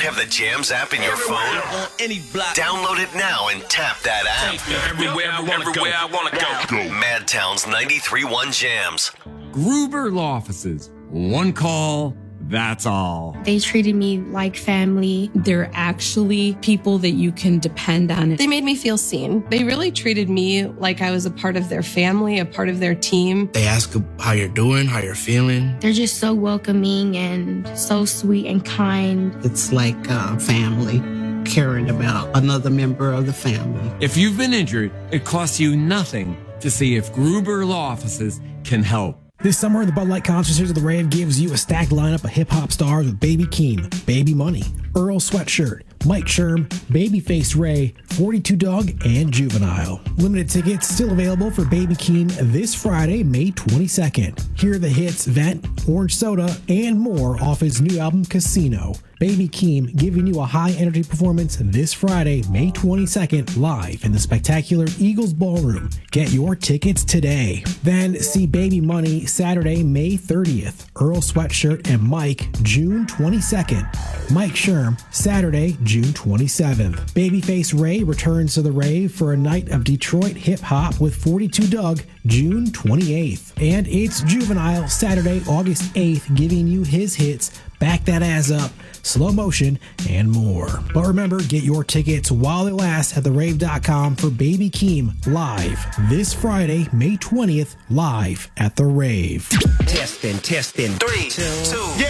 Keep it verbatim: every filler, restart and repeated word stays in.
have the Jams app in your phone? On any block. Download it now and tap that app. Everywhere I wanna Everywhere go. I want to go. Madtown's ninety-three point one Jams. Gruber Law Offices. One call, that's all. They treated me like family. They're actually people that you can depend on. They made me feel seen. They really treated me like I was a part of their family, a part of their team. They ask how you're doing, how you're feeling. They're just so welcoming and so sweet and kind. It's like uh, family, caring about another member of the family. If you've been injured, it costs you nothing to see if Gruber Law Offices can help. This summer, the Bud Light Concert Series of the Rave gives you a stacked lineup of hip-hop stars with Baby Keem, Baby Money, Earl Sweatshirt, Mike Sherm, Babyface Ray, forty-two Dog, and Juvenile. Limited tickets still available for Baby Keem this Friday, May twenty-second. Hear the hits Vent, Orange Soda, and more off his new album Casino. Baby Keem giving you a high-energy performance this Friday, May twenty-second, live in the spectacular Eagles Ballroom. Get your tickets today. Then see Baby Money Saturday, May thirtieth. Earl Sweatshirt and Mike, June twenty-second. Mike Sherm, Saturday, June twenty-seventh. Babyface Ray returns to the rave for a night of Detroit hip-hop with forty-two Doug, June twenty-eighth. And it's Juvenile, Saturday, August eighth, giving you his hits, Back That Ass Up, Slow Motion, and more. But remember, get your tickets while they last at the rave dot com for Baby Keem live this Friday, May twentieth, live at the Rave. Testing, testing. Three, two, yeah.